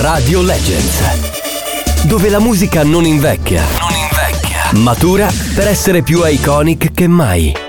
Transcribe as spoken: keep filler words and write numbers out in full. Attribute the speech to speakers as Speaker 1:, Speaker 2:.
Speaker 1: Radio Legends, dove la musica non invecchia, non invecchia, matura per essere più iconic che mai.